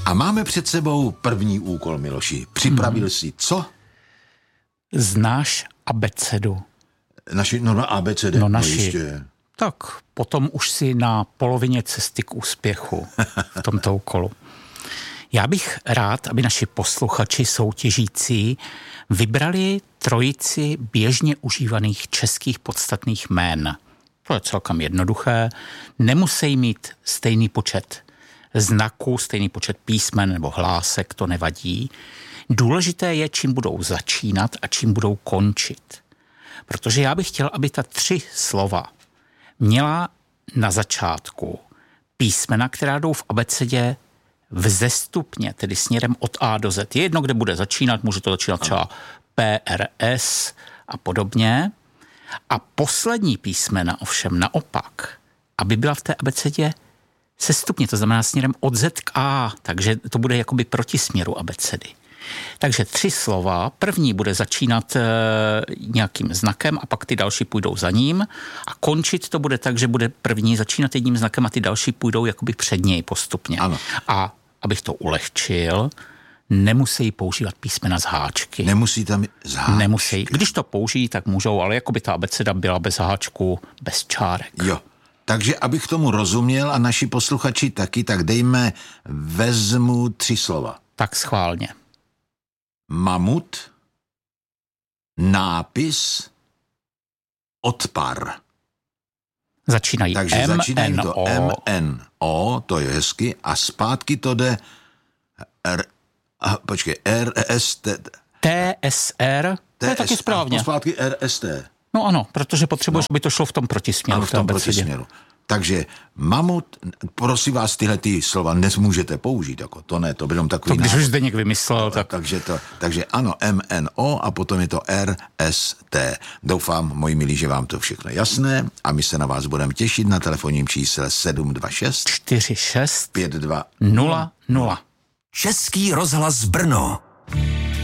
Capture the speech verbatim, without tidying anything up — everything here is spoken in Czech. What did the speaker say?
A máme před sebou první úkol, Miloši. Připravil hmm. si co? Znáš abecedu. Naši, no na A B C D. No naši. No ještě. Tak potom už si na polovině cesty k úspěchu v tomto úkolu. Já bych rád, aby naši posluchači soutěžící vybrali trojici běžně užívaných českých podstatných jmén. To je celkem jednoduché. Nemusí mít stejný počet znaků, stejný počet písmen nebo hlásek, to nevadí. Důležité je, čím budou začínat a čím budou končit. Protože já bych chtěl, aby ta tři slova měla na začátku písmena, která jdou v abecedě vzestupně, tedy směrem od A do Z. Je jedno, kde bude začínat, může to začínat třeba P, R, S a podobně. A poslední písmena ovšem naopak, aby byla v té abecedě sestupně, to znamená směrem od Z k A, takže to bude jakoby proti směru abecedy. Takže tři slova, první bude začínat e, nějakým znakem a pak ty další půjdou za ním a končit to bude tak, že bude první začínat jedním znakem a ty další půjdou jakoby před něj postupně. Ano. A abych to ulehčil, nemusí používat písmena z háčky. Nemusí tam z háčky. Nemusí. Když to použijí, tak můžou, ale jakoby ta abeceda byla bez háčku, bez čárek. Jo. Takže abych tomu rozuměl a naši posluchači taky, tak dejme, vezmu tři slova. Tak schválně. Mamut, nápis, odpar. Začínají Takže M, začínají N, to O. M, N, O, to je hezky, a zpátky to jde R, a, počkej, R, S, T. T, S, R, to je taky správně. A zpátky R, S, T. No ano, protože potřebuješ, no. aby to šlo v tom protisměru. Ano, v tom protisměru. Takže mamut, prosím vás, tyhle ty slova nemůžete použít, jako to ne, to by jenom takový To když návod. už Zdeněk vymyslel, tak... Takže, to, takže ano, M, N, O a potom je to R, S, T. Doufám, moji milí, že vám to všechno jasné a my se na vás budeme těšit na telefonním čísle sedm dva šest čtyři šest pět dva nula nula. Český rozhlas Brno.